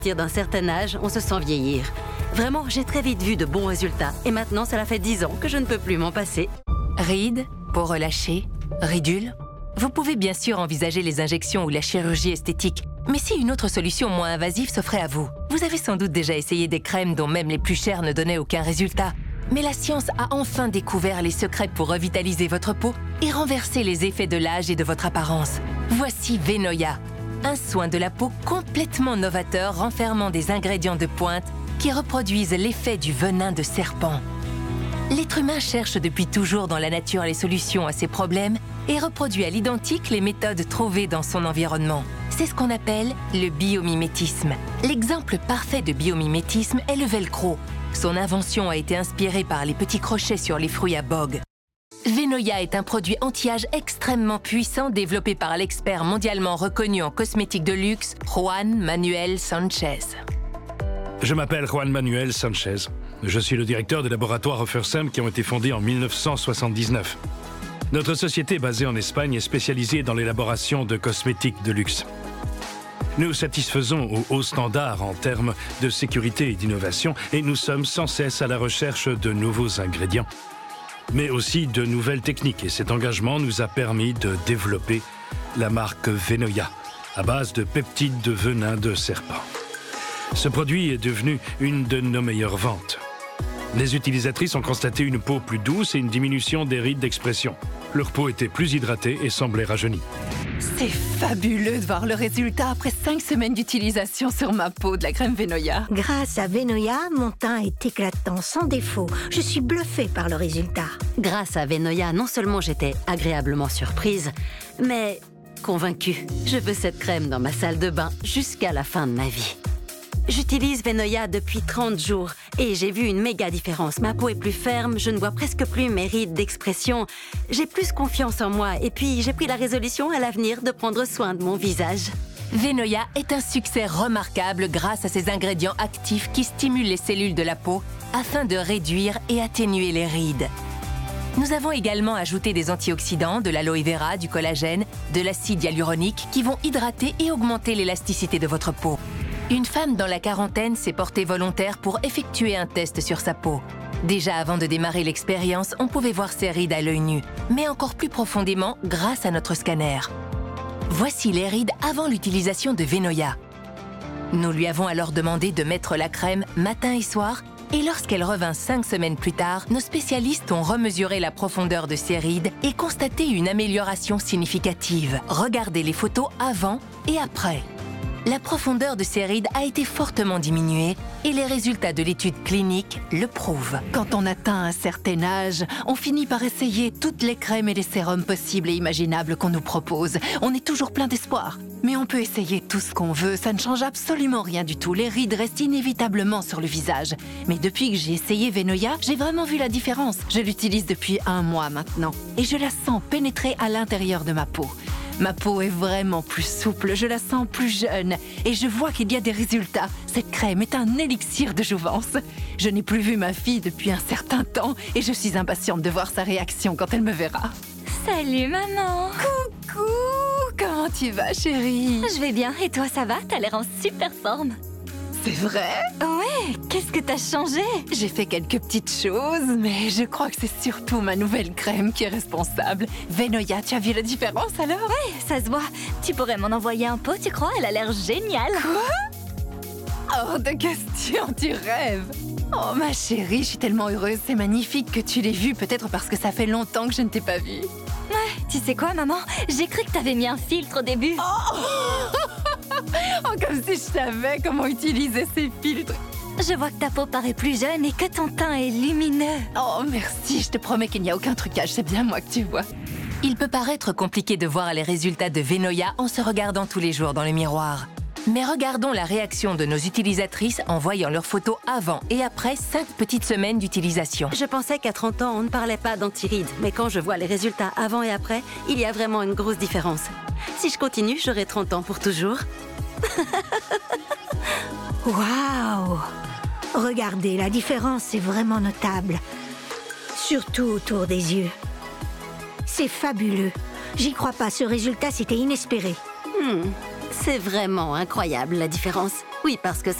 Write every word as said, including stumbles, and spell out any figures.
partir d'un certain âge, on se sent vieillir. Vraiment, j'ai très vite vu de bons résultats. Et maintenant, cela fait dix ans que je ne peux plus m'en passer. Rides, peau relâchée, ridules. Vous pouvez bien sûr envisager les injections ou la chirurgie esthétique. Mais si une autre solution moins invasive s'offrait à vous? Vous avez sans doute déjà essayé des crèmes dont même les plus chères ne donnaient aucun résultat. Mais la science a enfin découvert les secrets pour revitaliser votre peau et renverser les effets de l'âge et de votre apparence. Voici Venoya, un soin de la peau complètement novateur renfermant des ingrédients de pointe qui reproduisent l'effet du venin de serpent. L'être humain cherche depuis toujours dans la nature les solutions à ses problèmes et reproduit à l'identique les méthodes trouvées dans son environnement. C'est ce qu'on appelle le biomimétisme. L'exemple parfait de biomimétisme est le velcro. Son invention a été inspirée par les petits crochets sur les fruits à bog. Venoya est un produit anti-âge extrêmement puissant développé par l'expert mondialement reconnu en cosmétique de luxe, Juan Manuel Sanchez. Je m'appelle Juan Manuel Sanchez. Je suis le directeur des laboratoires Offersem qui ont été fondés en mille neuf cent soixante-dix-neuf. Notre société basée en Espagne est spécialisée dans l'élaboration de cosmétiques de luxe. Nous satisfaisons aux hauts standards en termes de sécurité et d'innovation et nous sommes sans cesse à la recherche de nouveaux ingrédients, mais aussi de nouvelles techniques. Et cet engagement nous a permis de développer la marque Venoya, à base de peptides de venin de serpent. Ce produit est devenu une de nos meilleures ventes. Les utilisatrices ont constaté une peau plus douce et une diminution des rides d'expression. Leur peau était plus hydratée et semblait rajeunie. C'est fabuleux de voir le résultat après cinq semaines d'utilisation sur ma peau de la crème Venoya. Grâce à Venoya, mon teint est éclatant, sans défaut. Je suis bluffée par le résultat. Grâce à Venoya, non seulement j'étais agréablement surprise, mais convaincue. Je veux cette crème dans ma salle de bain jusqu'à la fin de ma vie. J'utilise Venoya depuis trente jours et j'ai vu une méga différence. Ma peau est plus ferme, je ne vois presque plus mes rides d'expression. J'ai plus confiance en moi et puis j'ai pris la résolution à l'avenir de prendre soin de mon visage. Venoya est un succès remarquable grâce à ses ingrédients actifs qui stimulent les cellules de la peau afin de réduire et atténuer les rides. Nous avons également ajouté des antioxydants, de l'aloe vera, du collagène, de l'acide hyaluronique qui vont hydrater et augmenter l'élasticité de votre peau. Une femme dans la quarantaine s'est portée volontaire pour effectuer un test sur sa peau. Déjà avant de démarrer l'expérience, on pouvait voir ses rides à l'œil nu, mais encore plus profondément grâce à notre scanner. Voici les rides avant l'utilisation de Venoya. Nous lui avons alors demandé de mettre la crème matin et soir, et lorsqu'elle revint cinq semaines plus tard, nos spécialistes ont remesuré la profondeur de ses rides et constaté une amélioration significative. Regardez les photos avant et après. La profondeur de ces rides a été fortement diminuée et les résultats de l'étude clinique le prouvent. Quand on atteint un certain âge, on finit par essayer toutes les crèmes et les sérums possibles et imaginables qu'on nous propose. On est toujours plein d'espoir. Mais on peut essayer tout ce qu'on veut, ça ne change absolument rien du tout. Les rides restent inévitablement sur le visage. Mais depuis que j'ai essayé Venoya, j'ai vraiment vu la différence. Je l'utilise depuis un mois maintenant et je la sens pénétrer à l'intérieur de ma peau. Ma peau est vraiment plus souple, je la sens plus jeune et je vois qu'il y a des résultats. Cette crème est un élixir de jouvence. Je n'ai plus vu ma fille depuis un certain temps et je suis impatiente de voir sa réaction quand elle me verra. Salut maman! Coucou! Comment tu vas, chérie? Je vais bien, et toi ça va? T'as l'air en super forme. C'est vrai? Ouais, qu'est-ce que t'as changé? J'ai fait quelques petites choses, mais je crois que c'est surtout ma nouvelle crème qui est responsable. Venoya, tu as vu la différence alors? Ouais, ça se voit. Tu pourrais m'en envoyer un pot, tu crois? Elle a l'air géniale. Quoi? Hors de question, tu rêves! Oh ma chérie, je suis tellement heureuse, c'est magnifique que tu l'aies vue, peut-être parce que ça fait longtemps que je ne t'ai pas vue. Ouais, tu sais quoi maman? J'ai cru que t'avais mis un filtre au début. Oh Oh, comme si je savais comment utiliser ces filtres. Je vois que ta peau paraît plus jeune et que ton teint est lumineux. Oh, merci, je te promets qu'il n'y a aucun trucage, c'est bien moi que tu vois. Il peut paraître compliqué de voir les résultats de Venoya en se regardant tous les jours dans le miroir. Mais regardons la réaction de nos utilisatrices en voyant leurs photos avant et après cinq petites semaines d'utilisation. Je pensais qu'à trente ans, on ne parlait pas d'antirides, mais quand je vois les résultats avant et après, il y a vraiment une grosse différence. Si je continue, j'aurai trente ans pour toujours. Waouh! Regardez, la différence est vraiment notable. Surtout autour des yeux. C'est fabuleux. J'y crois pas, ce résultat, c'était inespéré. Hmm, c'est vraiment incroyable, la différence. Oui, Oui, parce que